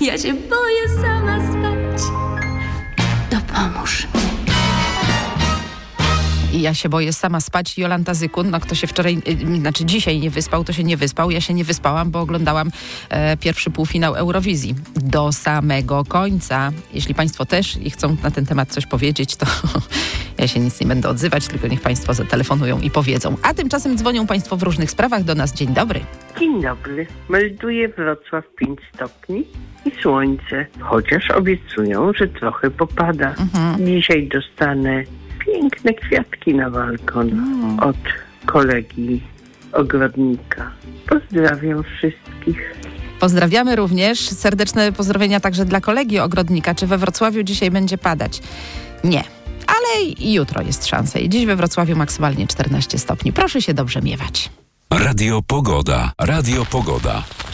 Ja się boję sama spać. Dopomóż mi. I ja się boję sama spać. Jolanta Zykun, kto się dzisiaj nie wyspał, to się nie wyspał. Ja się nie wyspałam, bo oglądałam pierwszy półfinał Eurowizji do samego końca. Jeśli Państwo też i chcą na ten temat coś powiedzieć, to ja się nic nie będę odzywać, tylko niech Państwo zatelefonują i powiedzą. A tymczasem dzwonią Państwo w różnych sprawach do nas. Dzień dobry. Dzień dobry. Melduje Wrocław 5 stopni i słońce, chociaż obiecują, że trochę popada. Dzisiaj dostanę piękne kwiatki na balkon od kolegi ogrodnika. Pozdrawiam wszystkich. Pozdrawiamy również. Serdeczne pozdrowienia także dla kolegi ogrodnika. Czy we Wrocławiu dzisiaj będzie padać? Nie. Ale i jutro jest szansa. I dziś we Wrocławiu maksymalnie 14 stopni. Proszę się dobrze miewać. Radio Pogoda. Radio Pogoda.